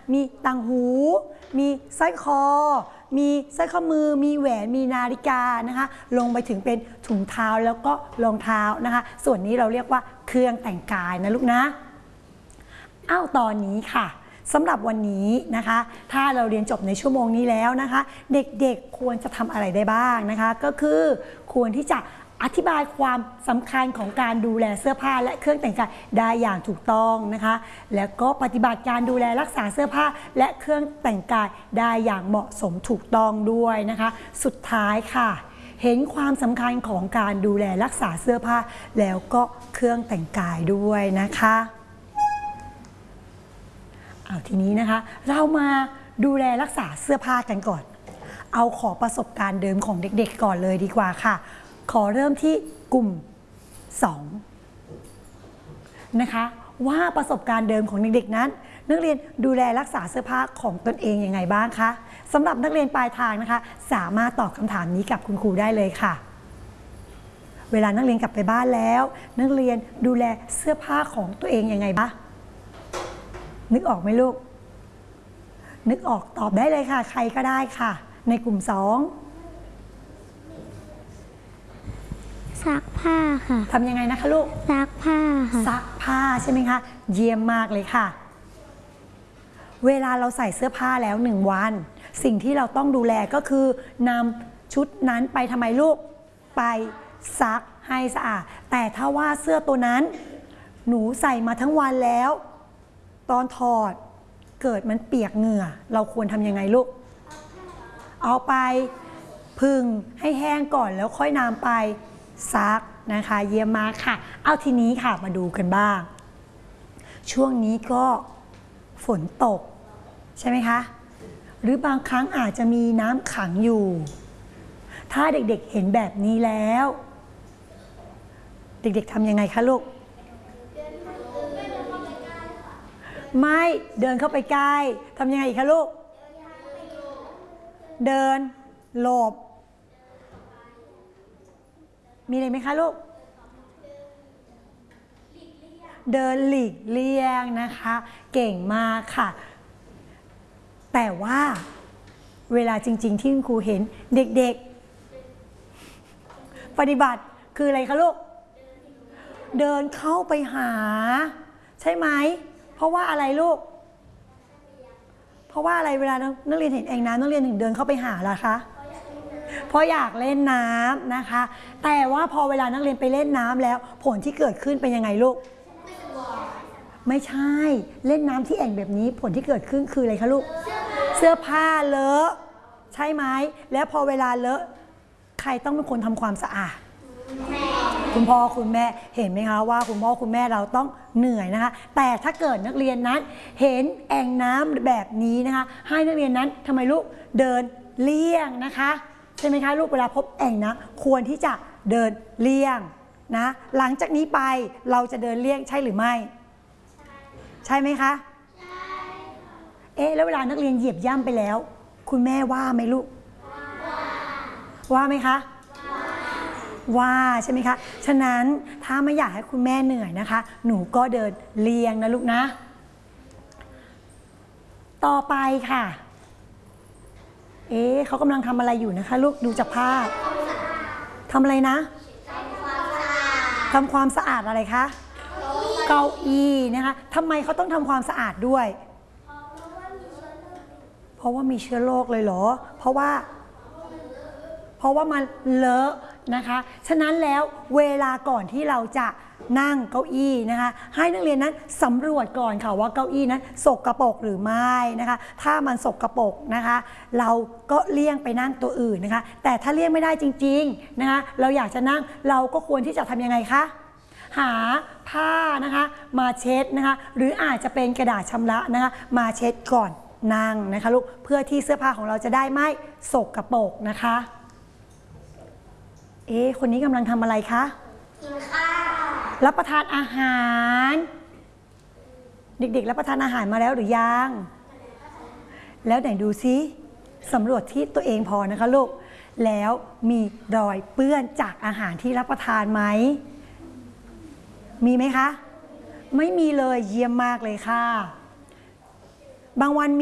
มีต่างหูมีสร้อยคอมีสร้อยข้อมือมีแหวนมีนาฬิกานะคะลงไปถึงเป็นถุงเท้าแล้วก็รองเท้านะคะส่วนนี้เราเรียกว่าเครื่องแต่งกายนะลูกนะตอนนี้ค่ะสำหรับวันนี้นะคะถ้าเราเรียนจบในชั่วโมงนี้แล้วนะคะเด็กๆควรจะทำอะไรได้บ้างนะคะก็คือควรที่จะอธิบายความสำคัญของการดูแลเสื้อผ้าและเครื่องแต่งกายได้อย่างถูกต้องนะคะแล้วก็ปฏิบัติการดูแลรักษาเสื้อผ้าและเครื่องแต่งกายได้อย่างเหมาะสมถูกต้องด้วยนะคะสุดท้ายค่ะเห็นความสำคัญของการดูแลรักษาเสื้อผ้าแล้วก็เครื่องแต่งกายด้วยนะคะทีนี้นะคะเรามาดูแลรักษาเสื้อผ้ากันก่อนขอประสบการณ์เดิมของเด็กๆก่อนเลยดีกว่าค่ะขอเริ่มที่กลุ่ม2นะคะว่าประสบการณ์เดิมของเด็กๆนั้นนักเรียนดูแลรักษาเสื้อผ้าของตนเองยังไงบ้างคะสำหรับนักเรียนปลายทางนะคะสามารถตอบคำถามนี้กับคุณครูได้เลยค่ะเวลานักเรียนกลับไปบ้านแล้วนักเรียนดูแลเสื้อผ้าของตัวเองยังไงบ้างนึกออกไหมลูกนึกออกตอบได้เลยค่ะใครก็ได้ค่ะในกลุ่ม2 ซักผ้าค่ะทำยังไงนะคะลูกซักผ้าค่ะซักผ้าใช่ไหมคะเยี่ยมมากเลยค่ะเวลาเราใส่เสื้อผ้าแล้ว1วันสิ่งที่เราต้องดูแลก็คือนำชุดนั้นไปทำไมลูกไปซักให้สะอาดแต่ถ้าว่าเสื้อตัวนั้นหนูใส่มาทั้งวันแล้วตอนถอดเกิดมันเปียกเหงื่อเราควรทำยังไงลูกเอาไปพึ่งให้แห้งก่อนแล้วค่อยนำไปซักนะคะเยี่ยมมากค่ะทีนี้ค่ะมาดูกันบ้างช่วงนี้ก็ฝนตกใช่ไหมคะหรือบางครั้งอาจจะมีน้ำขังอยู่ถ้าเด็กๆเห็นแบบนี้แล้วเด็กๆทำยังไงคะลูกไม่เดินเข้าไปใกล้ทำยังไงอีกคะลูกเดินหลบมีอะไรไหมคะลูกเดินหลีกเลี่ยงนะคะเก่งมากค่ะแต่ว่าเวลาจริงๆที่คุณครูเห็นเด็กๆปฏิบัติคืออะไรคะลูกเดินเข้าไปหาใช่ไหมเพราะว่าอะไรลูกเพราะว่าอะไรเวลานักเรียนเห็นแอ่งน้ำนักเรียนถึงเดินเข้าไปหาล่ะคะเพราะอยากเล่นน้ำนะคะแต่ว่าพอเวลานักเรียนไปเล่นน้ำแล้วผลที่เกิดขึ้นเป็นยังไงลูกไม่ใช่เล่นน้ำที่แอ่งแบบนี้ผลที่เกิดขึ้นคืออะไรคะลูกเสื้อผ้าเลอะใช่ไหมแล้วพอเวลาเลอะใครต้องเป็นคนทำความสะอาดคุณพ่อคุณแม่เห็นไหมคะว่าคุณพ่อคุณแม่เราต้องเหนื่อยนะคะแต่ถ้าเกิดนักเรียนนั้นเห็นแอ่งน้ำแบบนี้นะคะให้นักเรียนนั้นทำไมลูกเดินเลี่ยงนะคะใช่ไหมคะลูกเวลาพบแอ่งน้ำควรที่จะเดินเลี่ยงนะหลังจากนี้ไปเราจะเดินเลี่ยงใช่หรือไม่ใช่ไหมคะใช่แล้วเวลานักเรียนเหยียบย่ำไปแล้วคุณแม่ว่าไหมลูกว่าไหมคะว่าใช่ไหมคะฉะนั้นถ้าไม่อยากให้คุณแม่เหนื่อยนะคะหนูก็เดินเลี่ยงนะลูกนะต่อไปค่ะเขากำลังทำอะไรอยู่นะคะลูกดูจากภาพทำอะไรนะทำความสะอาดอะไรคะเก้าอี้นะคะทำไมเขาต้องทำความสะอาดด้วยเพราะว่ามีเชื้อโรคเลยเหรอเพราะว่ามันเลอะนะคะฉะนั้นแล้วเวลาก่อนที่เราจะนั่งเก้าอี้นะคะให้นักเรียนนั้นสำรวจก่อนค่ะว่าเก้าอี้นั้นสกปรกหรือไม่นะคะถ้ามันสกปรกนะคะเราก็เลี่ยงไปนั่งตัวอื่นนะคะแต่ถ้าเลี่ยงไม่ได้จริงๆนะคะเราอยากจะนั่งเราก็ควรที่จะทำยังไงคะหาผ้านะคะมาเช็ดนะคะหรืออาจจะเป็นกระดาษชำระนะคะมาเช็ดก่อนนั่งนะคะลูกเพื่อที่เสื้อผ้าของเราจะได้ไม่สกปรกนะคะคนนี้กำลังทำอะไรคะกินข้าวรับประทานอาหารเด็กๆรับประทานอาหารมาแล้วหรือยังแล้วไหนดูซิสำรวจที่ตัวเองพอนะคะลูกแล้วมีรอยเปื้อนจากอาหารที่รับประทานไหมมีไหมคะไม่มีเลยเยี่ยมมากเลยค่ะบางวัน